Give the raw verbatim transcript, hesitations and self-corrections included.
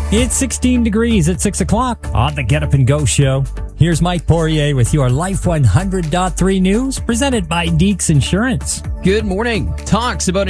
It's sixteen degrees at six o'clock on the Get Up and Go show. Here's Mike Poirier with your Life one hundred point three news presented by Deeks Insurance. Good morning. Talks about